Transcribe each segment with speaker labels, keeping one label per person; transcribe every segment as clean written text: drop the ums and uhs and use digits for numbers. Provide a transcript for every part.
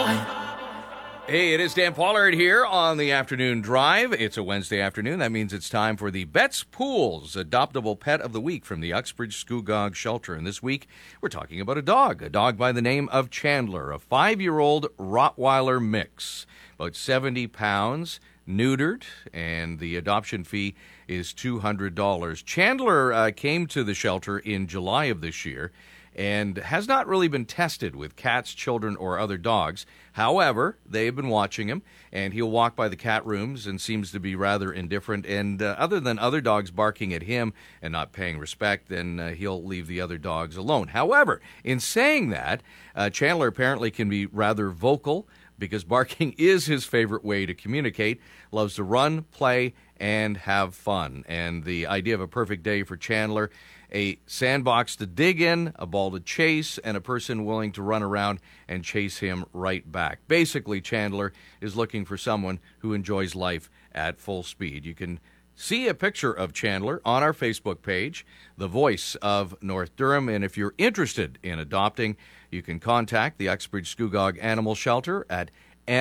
Speaker 1: Hey, it is Dan Pollard here on the Afternoon Drive. It's a Wednesday afternoon. That means it's time for the Betts Pools Adoptable Pet of the Week from the Uxbridge Scugog Shelter. And this week, we're talking about a dog by the name of Chandler, a 5-year-old Rottweiler mix, about 70 pounds, neutered, and the adoption fee is $200. Chandler came to the shelter in July of this year and has not really been tested with cats, children, or other dogs. However, they've been watching him, and he'll walk by the cat rooms and seems to be rather indifferent. And other than other dogs barking at him and not paying respect, then he'll leave the other dogs alone. However, in saying that, Chandler apparently can be rather vocal because barking is his favorite way to communicate, loves to run, play, and have fun. And the idea of a perfect day for Chandler: a sandbox to dig in, a ball to chase, and a person willing to run around and chase him right back. Basically, Chandler is looking for someone who enjoys life at full speed. You can see a picture of Chandler on our Facebook page, The Voice of North Durham. And if you're interested in adopting, you can contact the Uxbridge Scugog Animal Shelter at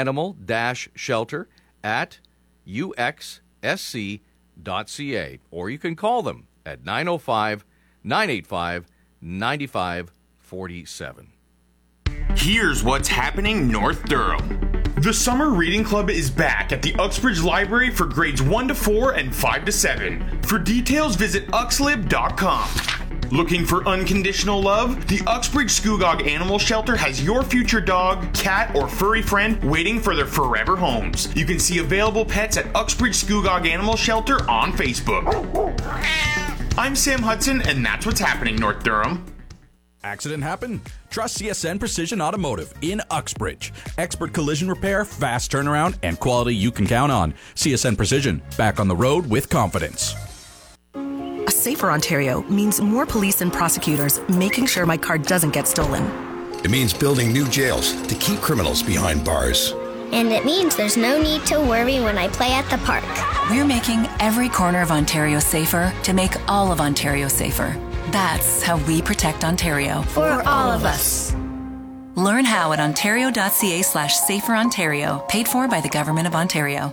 Speaker 1: animal-shelter@uxsc.ca, or you can call them at 905-985-9547.
Speaker 2: Here's what's happening North Durham. The Summer Reading Club is back at the Uxbridge Library for grades 1 to 4 and 5 to 7. For details, visit uxlib.com. Looking for unconditional love? The Uxbridge Scugog Animal Shelter has your future dog, cat, or furry friend waiting for their forever homes. You can see available pets at Uxbridge Scugog Animal Shelter on Facebook. I'm Sam Hudson, and that's what's happening North Durham.
Speaker 3: Accident happened? Trust CSN Precision Automotive in Uxbridge. Expert collision repair, fast turnaround, and quality you can count on. CSN Precision, back on the road with confidence.
Speaker 4: A safer Ontario means more police and prosecutors making sure my car doesn't get stolen.
Speaker 5: It means building new jails to keep criminals behind bars.
Speaker 6: And it means there's no need to worry when I play at the park.
Speaker 7: We're making every corner of Ontario safer to make all of Ontario safer. That's how we protect Ontario.
Speaker 6: For all of us.
Speaker 7: Learn how at ontario.ca/saferontario, paid for by the Government of Ontario.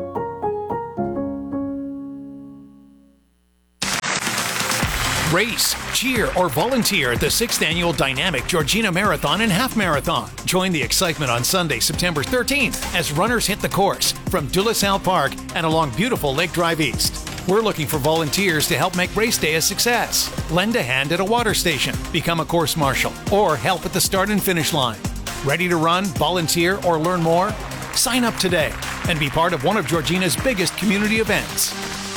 Speaker 8: Race, cheer, or volunteer at the 6th Annual Dynamic Georgina Marathon and Half Marathon. Join the excitement on Sunday, September 13th as runners hit the course from De La Salle Park and along beautiful Lake Drive East. We're looking for volunteers to help make race day a success. Lend a hand at a water station, become a course marshal, or help at the start and finish line. Ready to run, volunteer, or learn more? Sign up today and be part of one of Georgina's biggest community events.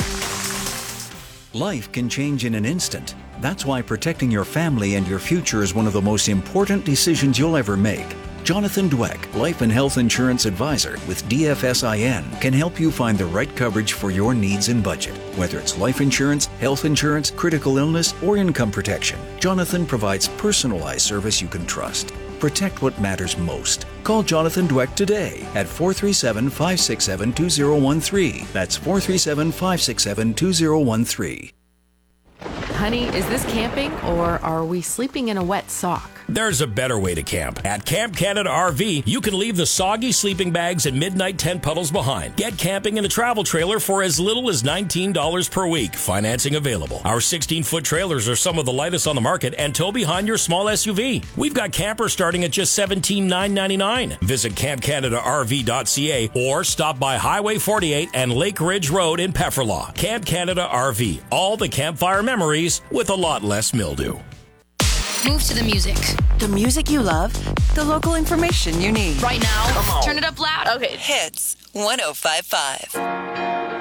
Speaker 9: Life can change in an instant. That's why protecting your family and your future is one of the most important decisions you'll ever make. Jonathan Dweck, Life and Health Insurance Advisor with DFSIN, can help you find the right coverage for your needs and budget. Whether it's life insurance, health insurance, critical illness, or income protection, Jonathan provides personalized service you can trust. Protect what matters most. Call Jonathan Dweck today at 437-567-2013. That's 437-567-2013.
Speaker 10: Honey, is this camping or are we sleeping in a wet sock?
Speaker 11: There's a better way to camp. At Camp Canada RV, you can leave the soggy sleeping bags and midnight tent puddles behind. Get camping in a travel trailer for as little as $19 per week. Financing available. Our 16-foot trailers are some of the lightest on the market and tow behind your small SUV. We've got campers starting at just $17,999. Visit campcanadaRV.ca or stop by Highway 48 and Lake Ridge Road in Pefferlaw. Camp Canada RV. All the campfire memories with a lot less mildew.
Speaker 12: Move to the music.
Speaker 4: The music you love, the local information you need.
Speaker 12: Right now, turn it up loud.
Speaker 4: Okay.
Speaker 13: Hits 105.5.